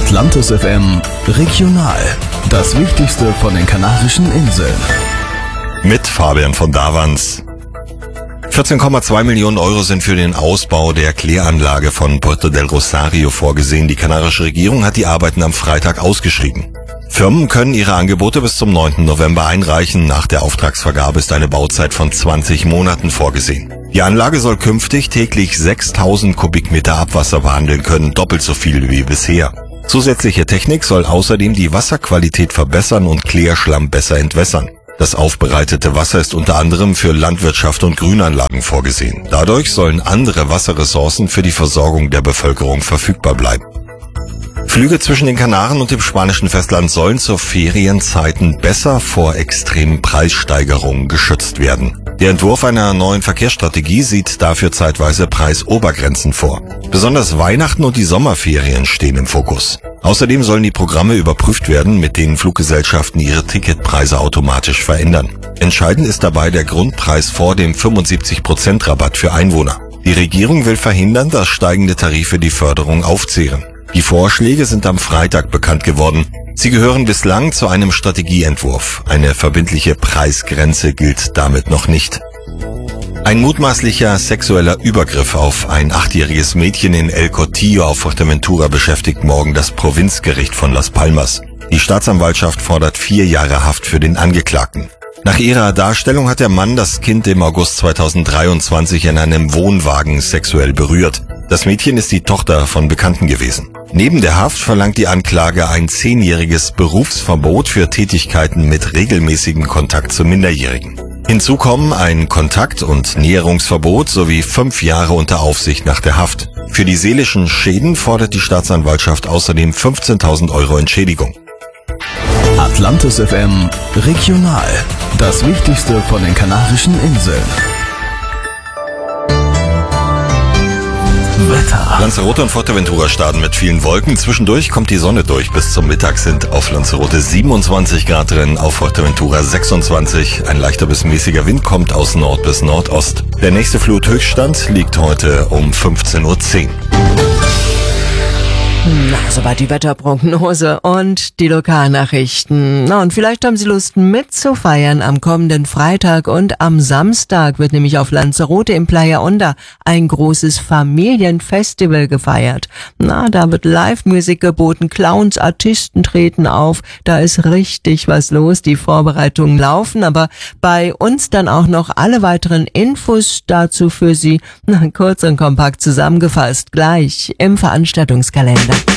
Atlantis FM Regional. Das Wichtigste von den Kanarischen Inseln. Mit Fabian von Davans. 14,2 Millionen Euro sind für den Ausbau der Kläranlage von Puerto del Rosario vorgesehen. Die kanarische Regierung hat die Arbeiten am Freitag ausgeschrieben. Firmen können ihre Angebote bis zum 9. November einreichen. Nach der Auftragsvergabe ist eine Bauzeit von 20 Monaten vorgesehen. Die Anlage soll künftig täglich 6.000 Kubikmeter Abwasser behandeln können, doppelt so viel wie bisher. Zusätzliche Technik soll außerdem die Wasserqualität verbessern und Klärschlamm besser entwässern. Das aufbereitete Wasser ist unter anderem für Landwirtschaft und Grünanlagen vorgesehen. Dadurch sollen andere Wasserressourcen für die Versorgung der Bevölkerung verfügbar bleiben. Flüge zwischen den Kanaren und dem spanischen Festland sollen zu Ferienzeiten besser vor extremen Preissteigerungen geschützt werden. Der Entwurf einer neuen Verkehrsstrategie sieht dafür zeitweise Preisobergrenzen vor. Besonders Weihnachten und die Sommerferien stehen im Fokus. Außerdem sollen die Programme überprüft werden, mit denen Fluggesellschaften ihre Ticketpreise automatisch verändern. Entscheidend ist dabei der Grundpreis vor dem 75% Rabatt für Einwohner. Die Regierung will verhindern, dass steigende Tarife die Förderung aufzehren. Die Vorschläge sind am Freitag bekannt geworden. Sie gehören bislang zu einem Strategieentwurf. Eine verbindliche Preisgrenze gilt damit noch nicht. Ein mutmaßlicher sexueller Übergriff auf ein 8-jähriges Mädchen in El Cotillo auf Fuerteventura beschäftigt morgen das Provinzgericht von Las Palmas. Die Staatsanwaltschaft fordert 4 Jahre Haft für den Angeklagten. Nach ihrer Darstellung hat der Mann das Kind im August 2023 in einem Wohnwagen sexuell berührt. Das Mädchen ist die Tochter von Bekannten gewesen. Neben der Haft verlangt die Anklage ein 10-jähriges Berufsverbot für Tätigkeiten mit regelmäßigem Kontakt zu Minderjährigen. Hinzu kommen ein Kontakt- und Näherungsverbot sowie 5 Jahre unter Aufsicht nach der Haft. Für die seelischen Schäden fordert die Staatsanwaltschaft außerdem 15.000 Euro Entschädigung. Atlantis FM Regional. Das Wichtigste von den Kanarischen Inseln. Wetter. Lanzarote und Fuerteventura starten mit vielen Wolken. Zwischendurch kommt die Sonne durch. Bis zum Mittag sind auf Lanzarote 27 Grad drin, auf Fuerteventura 26. Ein leichter bis mäßiger Wind kommt aus Nord bis Nordost. Der nächste Fluthöchststand liegt heute um 15:10 Uhr. Soweit die Wetterprognose und die Lokalnachrichten. Und vielleicht haben Sie Lust mitzufeiern. Am kommenden Freitag und am Samstag wird nämlich auf Lanzarote im Playa Honda ein großes Familienfestival gefeiert. Da wird Live-Musik geboten, Clowns, Artisten treten auf. Da ist richtig was los. Die Vorbereitungen laufen, aber bei uns dann auch noch alle weiteren Infos dazu für Sie kurz und kompakt zusammengefasst gleich im Veranstaltungskalender.